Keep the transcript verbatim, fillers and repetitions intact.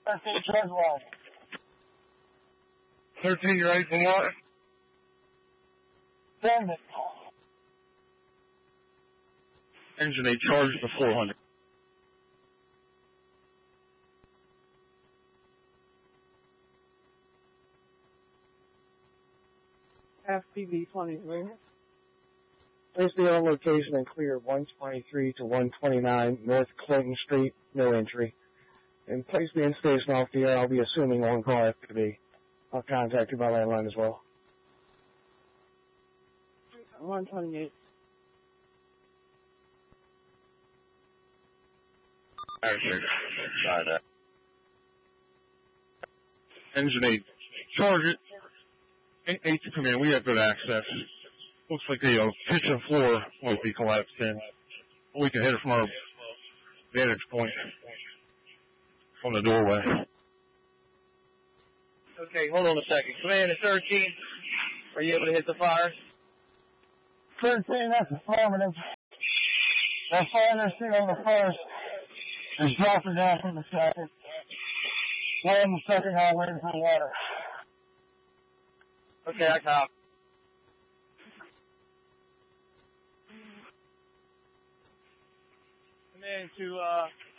thirteen, charge one. thirteen, you're ready for what? Send it. Engine eight, charge to four hundred. F P V twenty-three. Please be on location and clear one twenty-three to one twenty-nine North Clinton Street, no entry. And please be in station off the air. I'll be assuming on call F P V. I'll contact you by landline as well. one twenty-eight. Sorry, that. Engine eight, charge it. Eight, eight to come in. We have good access. Looks like the uh, kitchen floor won't be collapsed in. We can hit it from our vantage point on the doorway. Okay, hold on a second. Command to thirteen. Are you able to hit the fire? thirteen, that's affirmative. That fire seat on the first is dropping down from the second. One on the second now waiting for water. Okay, I copy. Command to uh